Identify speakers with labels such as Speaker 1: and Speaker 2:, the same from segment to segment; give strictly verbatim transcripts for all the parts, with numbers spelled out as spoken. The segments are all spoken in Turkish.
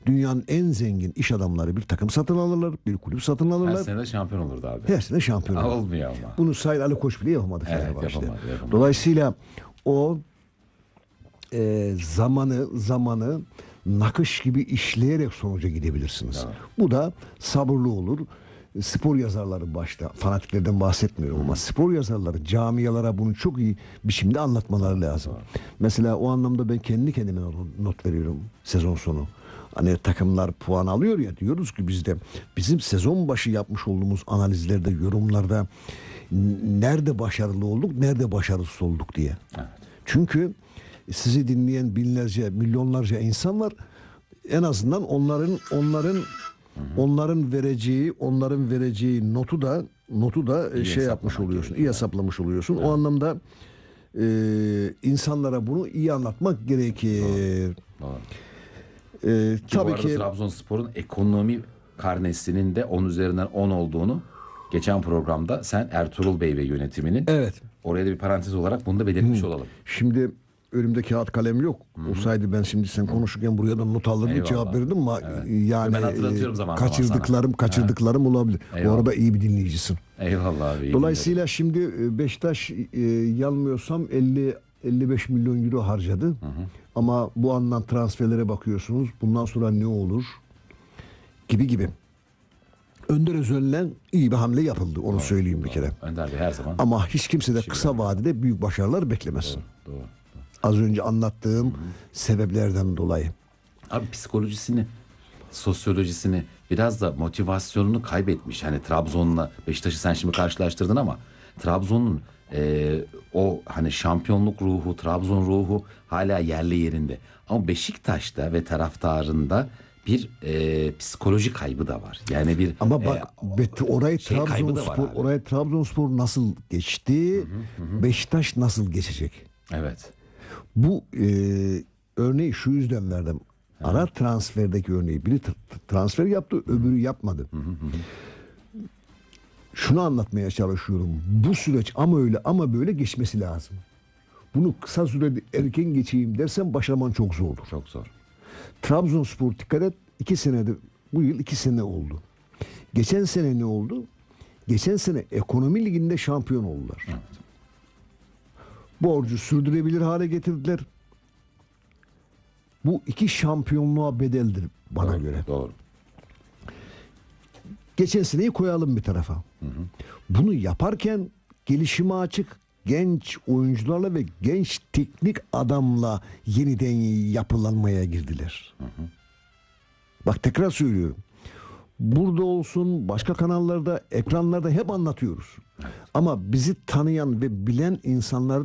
Speaker 1: Dünyanın en zengin iş adamları bir takım satın alırlar, bir kulüp satın alırlar.
Speaker 2: Her sene de şampiyon olurdu abi.
Speaker 1: Her sene şampiyon olur.
Speaker 2: Olmuyor ama.
Speaker 1: Bunu Sayın Ali Koç bile yapamadı
Speaker 2: Evet,
Speaker 1: Fenerbahçe'de.
Speaker 2: yapamadı, yapamadı.
Speaker 1: Dolayısıyla o e, zamanı zamanı nakış gibi işleyerek sonuca gidebilirsiniz.
Speaker 2: Evet.
Speaker 1: Bu da sabırlı olur. Spor yazarları başta, fanatiklerden bahsetmiyorum ama spor yazarları camialara bunu çok iyi biçimde anlatmaları lazım.
Speaker 2: Evet.
Speaker 1: Mesela o anlamda ben kendi kendime not veriyorum sezon sonu. Hani takımlar puan alıyor ya, diyoruz ki biz de bizim sezon başı yapmış olduğumuz analizlerde, yorumlarda nerede başarılı olduk, nerede başarısız olduk diye.
Speaker 2: Evet.
Speaker 1: Çünkü sizi dinleyen binlerce, milyonlarca insan var. En azından onların onların hı hı. onların vereceği, onların vereceği notu da notu da
Speaker 2: İyi
Speaker 1: şey yapmış oluyorsun, iyi hesaplamış oluyorsun. Evet. O anlamda e, insanlara bunu iyi anlatmak gerekir.
Speaker 2: Doğru. Doğru.
Speaker 1: Ee,
Speaker 2: ki
Speaker 1: tabii
Speaker 2: bu arada
Speaker 1: ki
Speaker 2: Trabzonspor'un ekonomi karnesinin de on üzerinden on olduğunu geçen programda sen Ertuğrul Bey ve yönetiminin,
Speaker 1: evet.
Speaker 2: Oraya da bir parantez olarak bunu da belirtmiş
Speaker 1: Hı.
Speaker 2: olalım.
Speaker 1: Şimdi önümde kağıt kalem yok. Hı-hı. Olsaydı ben şimdi sen konuşurken buraya da not alırdım, eyvallah, cevap verirdim ama evet. yani
Speaker 2: ben hatırlatıyorum zaman
Speaker 1: kaçırdıklarım
Speaker 2: sana.
Speaker 1: kaçırdıklarım ha. olabilir.
Speaker 2: Eyvallah.
Speaker 1: Bu arada iyi bir dinleyicisin.
Speaker 2: Eyvallah abi.
Speaker 1: Dolayısıyla şimdi Beşiktaş e, yanılmıyorsam elli elli beş milyon euro harcadı. Hı hı. Ama bu andan transferlere bakıyorsunuz. Bundan sonra ne olur? Gibi gibi. Önder Özel'le iyi bir hamle yapıldı. Onu doğru, söyleyeyim doğru. bir kere.
Speaker 2: Önder Bey her zaman.
Speaker 1: Ama hiç kimse de kısa yani. vadede büyük başarılar beklemesin.
Speaker 2: Doğru, doğru, doğru.
Speaker 1: Az önce anlattığım Hı-hı. sebeplerden dolayı.
Speaker 2: Abi psikolojisini, sosyolojisini, biraz da motivasyonunu kaybetmiş. Hani Trabzon'la Beşiktaş'ı sen şimdi karşılaştırdın ama Trabzon'un e, o hani şampiyonluk ruhu, Trabzon ruhu hala yerli yerinde. Ama Beşiktaş'ta ve taraftarında bir e, psikoloji kaybı da var. Yani bir
Speaker 1: ama bak e, orayı
Speaker 2: şey
Speaker 1: Trabzonspor orayı Trabzonspor nasıl geçti? Hı hı, hı. Beşiktaş nasıl geçecek?
Speaker 2: Evet.
Speaker 1: Bu e, örneği şu yüzden verdim. Hı. Ara transferdeki örneği. Biri t- transfer yaptı, hı. öbürü yapmadı. Hı hı hı. Şunu anlatmaya çalışıyorum. Bu süreç ama öyle ama böyle geçmesi lazım. Bunu kısa sürede erken geçeyim dersen başlaman çok zordur.
Speaker 2: Çok zor.
Speaker 1: Trabzonspor dikkat et, iki senedir, bu yıl iki sene oldu. Geçen sene ne oldu? Geçen sene ekonomi liginde şampiyon oldular. Evet. Borcu sürdürebilir hale getirdiler. Bu iki şampiyonluğa bedeldir bana
Speaker 2: doğru,
Speaker 1: göre.
Speaker 2: Doğru.
Speaker 1: Geçen seneyi koyalım bir tarafa. Hı hı. Bunu yaparken gelişime açık genç oyuncularla ve genç teknik adamla yeniden yapılanmaya girdiler. Hı hı. Bak tekrar söylüyorum. Burada olsun, başka kanallarda, ekranlarda hep anlatıyoruz. Evet. Ama bizi tanıyan ve bilen insanlar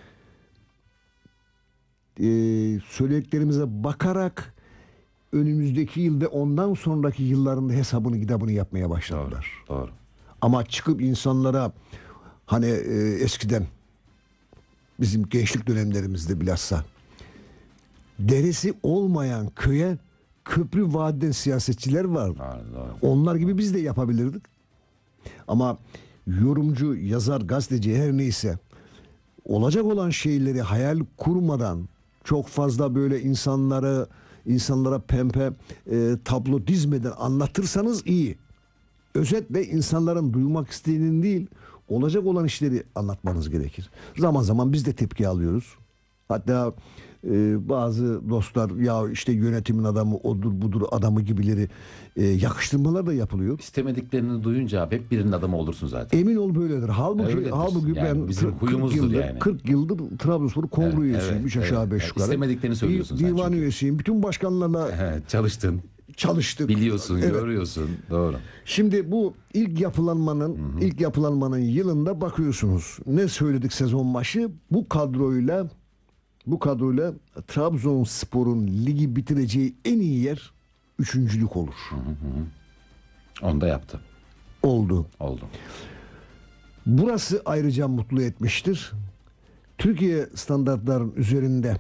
Speaker 1: e, söylediklerimize bakarak önümüzdeki yıl ve ondan sonraki yıllarında hesabını kitabını yapmaya başladılar.
Speaker 2: Doğru, doğru.
Speaker 1: Ama çıkıp insanlara hani e, eskiden bizim gençlik dönemlerimizde bilhassa deresi olmayan köye köprü vaat eden siyasetçiler var. Doğru, doğru. Onlar gibi biz de yapabilirdik. Ama yorumcu, yazar, gazeteci her neyse olacak olan şeyleri hayal kurmadan çok fazla böyle insanları insanlara pempe e, tablo dizmeden anlatırsanız iyi. Özetle insanların duymak istediğinin değil, olacak olan işleri anlatmanız gerekir. Zaman zaman biz de tepki alıyoruz. Hatta e, bazı dostlar ya işte yönetimin adamı odur budur adamı gibileri e, yakıştırmalar da yapılıyor.
Speaker 2: İstemediklerini duyunca abi hep birinin adamı olursun zaten.
Speaker 1: Emin ol böyledir. Halbuki
Speaker 2: öyledir.
Speaker 1: halbuki
Speaker 2: yani
Speaker 1: ben
Speaker 2: bizim
Speaker 1: kırk yıldır
Speaker 2: yani.
Speaker 1: kırk yıldır Trabzonspor kongre evet, üyesiyim. Evet, üç aşağı evet, beş
Speaker 2: evet.
Speaker 1: yukarı.
Speaker 2: İstemediklerini söylüyorsun
Speaker 1: Div,
Speaker 2: sen
Speaker 1: divan
Speaker 2: çünkü.
Speaker 1: üyesiyim. Bütün başkanlarla
Speaker 2: evet, çalıştın.
Speaker 1: Çalıştık.
Speaker 2: Biliyorsun,
Speaker 1: evet.
Speaker 2: görüyorsun. Doğru.
Speaker 1: Şimdi bu ilk yapılanmanın Hı-hı. ilk yapılanmanın yılında bakıyorsunuz. Ne söyledik sezon başı? Bu kadroyla bu kadroyla Trabzonspor'un ligi bitireceği en iyi yer üçüncülük olur.
Speaker 2: Hı hı. Onu da yaptı.
Speaker 1: Oldu.
Speaker 2: Oldu.
Speaker 1: Burası ayrıca mutlu etmiştir. Türkiye standartların üzerinde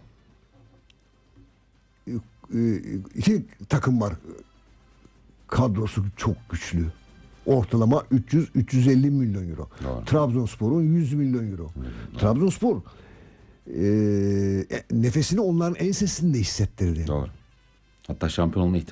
Speaker 1: iki takım var. Kadrosu çok güçlü. Ortalama üç yüz üç yüz elli milyon euro. Doğru. Trabzonspor'un yüz milyon euro. Doğru. Trabzonspor e, nefesini onların ensesinde hissettirdi.
Speaker 2: Doğru. Hatta şampiyon olma ihtimali